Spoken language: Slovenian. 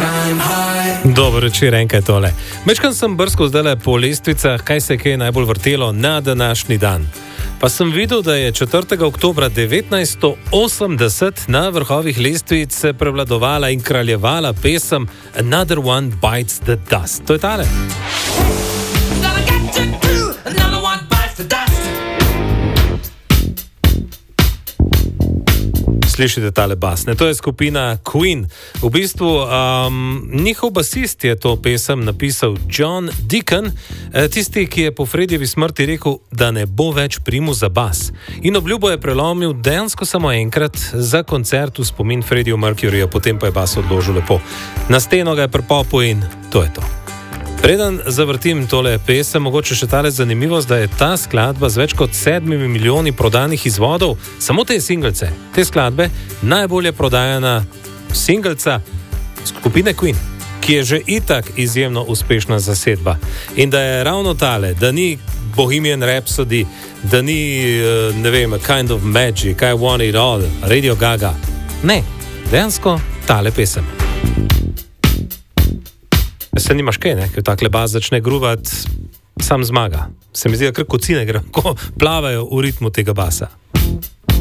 Dobro večer, enkrat tole. Mečkam sem brskal zdaj po lestvicah, kaj se je najbolj vrtelo na današnji dan. Pa sem videl, da je 4. oktobra 1980 na vrhovih lestvic prevladovala in kraljevala pesem Another One Bites the Dust. To je tale. Slišite tale bas, ne? To je skupina Queen. V bistvu njihov basist je to pesem napisal John Deacon, tisti, ki je po Fredjevi smrti rekel, da ne bo več primu za bas. In obljubo je prelomil dejansko samo enkrat za koncert v spomin Freddiju Mercuryju, potem pa je bas odložil lepo. Na steno ga je pripopil in to je to. Preden zavrtim tole pesem, mogoče še tale zanimivost, da je ta skladba z več kot 7 milijoni prodanih izvodov, samo te singlece, te skladbe, najbolje prodajana singlca skupine Queen, ki je že itak izjemno uspešna zasedba. In da je ravno tale, da ni Bohemian Rhapsody, da ni, ne vem, A Kind of Magic, I Want It All, Radio Gaga. Ne, dejansko tale pesem. Se nimaš kaj, ne? Ker takle bas začne gruvat, sam zmaga. Se mi zdi, da kar kocine gre, ko plavajo v ritmu tega basa.